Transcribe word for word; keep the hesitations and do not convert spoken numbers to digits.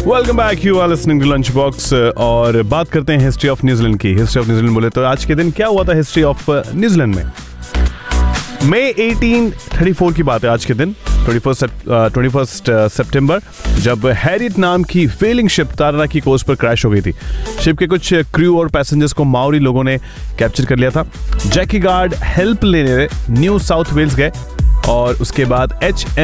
Welcome back, you are listening to lunch box. और बात करते हैं हिस्ट्री ऑफ न्यूजीलैंड की। हिस्ट्री ऑफ न्यूजीलैंड बोले तो आज के दिन क्या हुआ था हिस्ट्री ऑफ न्यूजीलैंड में। मई अठारह सौ चौंतीस की बात है आज के दिन, इक्कीस सितंबर, जब हैरियट नाम की फेलिंग शिप तारानाकी कोस्ट पर क्रैश हो गई थी। शिप के कुछ क्रू और पैसेंजर्स को माओरी लोगों ने कैप्चर कर लिया था। जैकी गार्ड हेल्प लेने न्यू साउथ वेल्स गए और उसके बाद एच